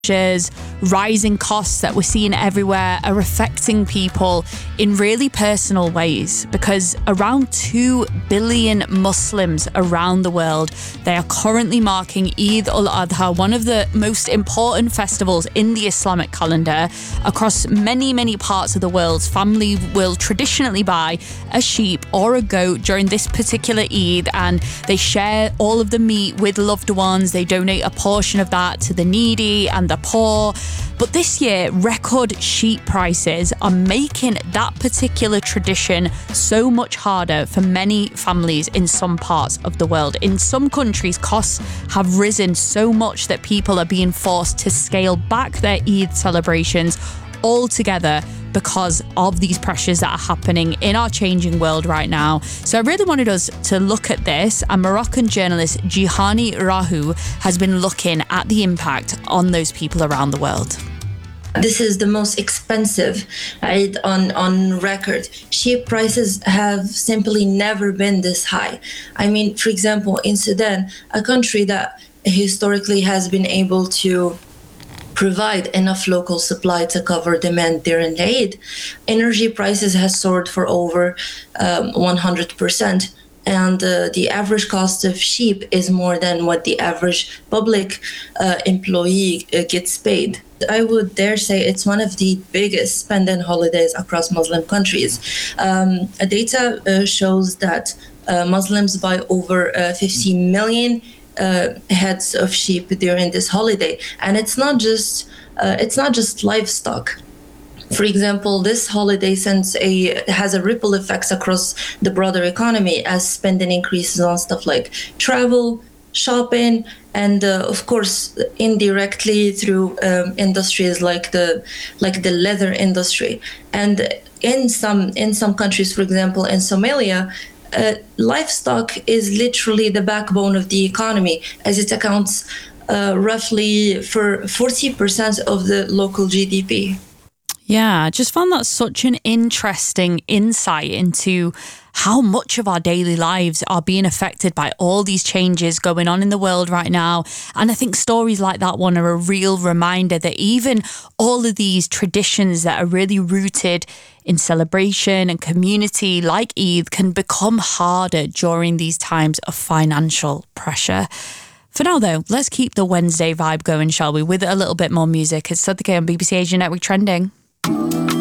rising costs that we're seeing everywhere are affecting people in really personal ways, because around 2 billion Muslims around the world, they are currently marking Eid al-Adha, one of the most important festivals in the Islamic calendar. Across many parts of the world, family will traditionally buy a sheep or a goat during this particular Eid, and they share all of the meat with loved ones. They donate a portion of that to the needy and the poor. But this year, record sheep prices are making that particular tradition so much harder for many families in some parts of the world. In some countries, costs have risen so much that people are being forced to scale back their Eid celebrations altogether because of these pressures that are happening in our changing world right now. So I really wanted us to look at this, and Moroccan journalist Jihani Rahu has been looking at the impact on those people around the world. This is the most expensive Eid on record. Sheep prices have simply never been this high. I mean, for example, in Sudan, a country that historically has been able to provide enough local supply to cover demand during the Eid, energy prices has soared for over 100%. And the average cost of sheep is more than what the average public employee gets paid. I would dare say it's one of the biggest spending holidays across Muslim countries. Data shows that Muslims buy over 50 million heads of sheep during this holiday, and it's not just livestock. For example, this holiday has a ripple effects across the broader economy as spending increases on stuff like travel, shopping, and of course indirectly through industries like the leather industry. And in some countries, for example in Somalia, livestock is literally the backbone of the economy, as it accounts roughly for 40% of the local GDP. Yeah, I just found that such an interesting insight into how much of our daily lives are being affected by all these changes going on in the world right now. And I think stories like that one are a real reminder that even all of these traditions that are really rooted in celebration and community like Eid can become harder during these times of financial pressure. For now, though, let's keep the Wednesday vibe going, shall we, with a little bit more music. It's Sadiq on BBC Asian Network Trending.